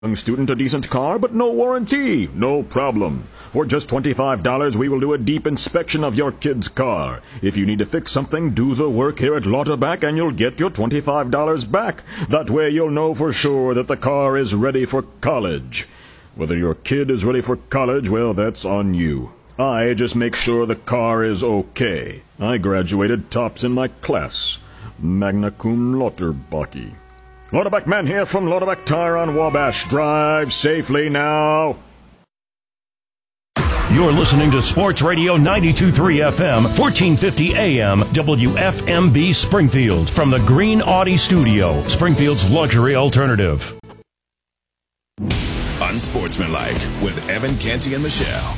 Young student, a decent car, but no warranty. No problem. For just $25, we will do a deep inspection of your kid's car. If you need to fix something, do the work here at Lauterbach and you'll get your $25 back. That way you'll know for sure that the car is ready for college. Whether your kid is ready for college, well, that's on you. I just make sure the car is okay. I graduated tops in my class. Magna cum Lauterbach. Lauterbach man here from Lauterbach Tire on Wabash. Drive safely now. You're listening to Sports Radio 92.3 FM, 1450 AM, WFMB Springfield. From the Green Audi Studio, Springfield's luxury alternative. Unsportsmanlike with Evan Canty and Michelle.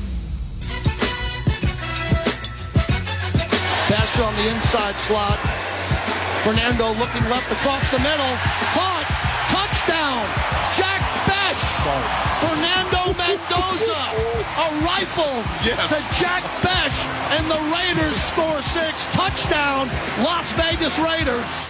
Passer on the inside slot. Fernando looking left across the middle. Caught. Touchdown. Jack Bech. Fernando Mendoza. A rifle to Jack Bech. And the Raiders score 6. Touchdown. Las Vegas Raiders.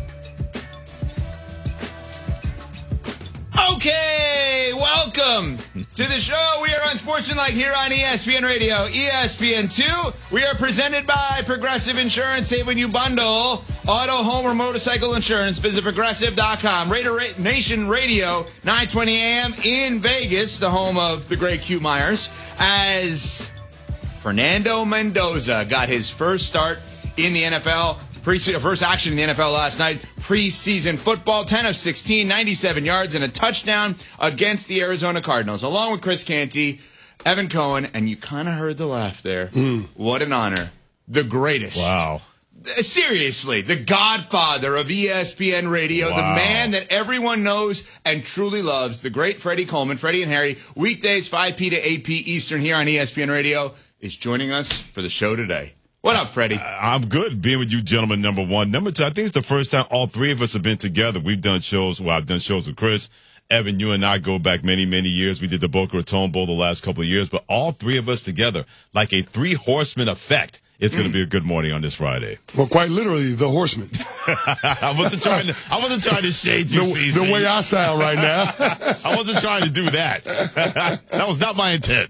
Okay, welcome to the show. We are Unsportsmanlike here on ESPN Radio, ESPN2. We are presented by Progressive Insurance, saving you bundle auto, home, or motorcycle insurance. Visit Progressive.com. Raider Nation Radio, 920 AM in Vegas, the home of the great Q Myers, as Fernando Mendoza got his first start in the NFL. First action in the NFL last night, preseason football, 10 of 16, 97 yards, and a touchdown against the Arizona Cardinals, along with Chris Canty, Evan Cohen, and you kind of heard the laugh there. What an honor. The greatest. Wow. Seriously, the godfather of ESPN Radio, the man that everyone knows and truly loves, the great Freddie Coleman, Freddie and Harry, weekdays 5 p to 8 p Eastern here on ESPN Radio, is joining us for the show today. What up, Freddie? I'm good being with you, gentlemen, number one. Number two, I think it's the first time all three of us have been together. We've done shows. Well, I've done shows with Chris. Evan, you and I go back many, many years. We did the Boca Raton Bowl the last couple of years. But all three of us together, like a three horsemen effect, it's going to be a good morning on this Friday. Well, quite literally, the horsemen. I wasn't trying to shade you, CC. The way I sound right now. I wasn't trying to do that. That was not my intent.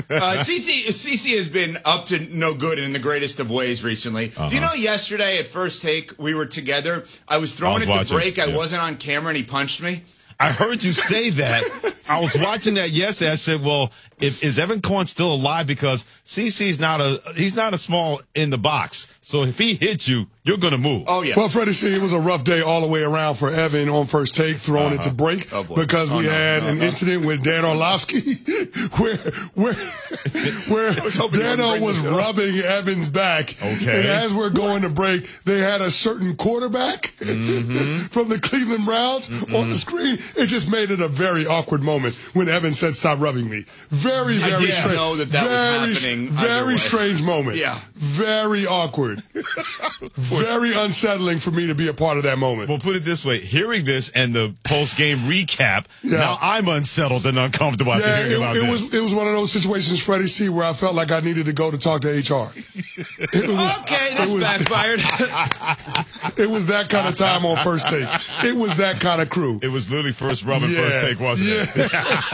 CC has been up to no good in the greatest of ways recently. Do you know yesterday at First Take, we were together. I was throwing it to break. I wasn't on camera, and he punched me. I heard you say that. I was watching that yesterday. I said, well, is Evan Cohen still alive? Because CC's he's not a small in the box. So if he hits you, you're going to move. Oh, yeah. Well, Freddie, see, it was a rough day all the way around for Evan on First Take, throwing it to break, because we had an incident with Dan Orlovsky where Dano was rubbing Evan's back. Okay. And as we're going to break, they had a certain quarterback from the Cleveland Browns on the screen. It just made it a very awkward moment when Evan said, "Stop rubbing me." Very, very strange. I didn't know that was happening. Very strange moment. Yeah. Very awkward. Very unsettling for me to be a part of that moment. Well, put it this way. Hearing this and the post-game recap, now I'm unsettled and uncomfortable after hearing about this. It was one of those situations, Freddie C., where I felt like I needed to go to talk to HR. That's backfired. It was that kind of time on First Take. It was that kind of crew. It was literally first rub and First Take, wasn't it?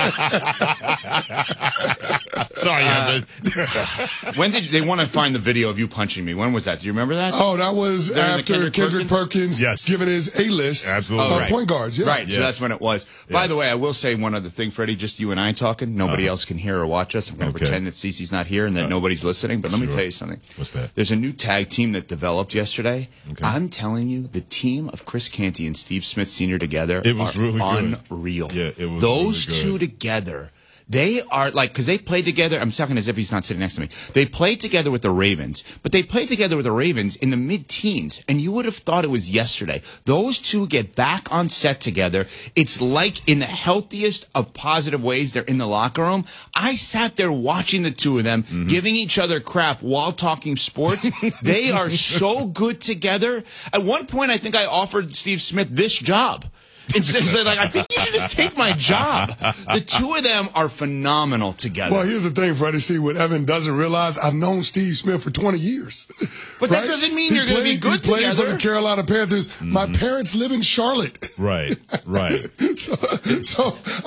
Sorry, Evan. When did they want to find the video of you punching me? When was that? Do you remember that? Oh, that was after Kendrick Perkins giving his A-list point guards. Yeah. Right, so that's when it was. By the way, I will say one other thing, Freddie, just you and I talking. Nobody else can hear or watch us. I'm going to pretend that Cece's not here and that nobody's listening, but let me tell you something. What's that? There's a new tag team that developed yesterday. Okay. I'm telling you, the team of Chris Canty and Steve Smith Sr. together are really unreal. Yeah, it was Those really two together. They are like, because they played together. I'm talking as if he's not sitting next to me. They played together with the Ravens, but they played together with the Ravens in the mid-teens, and you would have thought it was yesterday. Those two get back on set together. It's like in the healthiest of positive ways. They're in the locker room. I sat there watching the two of them, giving each other crap while talking sports. They are so good together. At one point, I think I offered Steve Smith this job. Instead of like, I think you should just take my job. The two of them are phenomenal together. Well, here's the thing, Freddie. See, what Evan doesn't realize, I've known Steve Smith for 20 years. But that doesn't mean you're going to be good together. He played for the Carolina Panthers. My parents live in Charlotte. Right. So